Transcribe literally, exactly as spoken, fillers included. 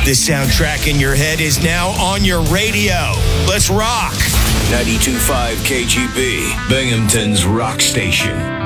The soundtrack in your head is now on your radio. Let's rock. ninety-two point five K G B, Binghamton's rock station.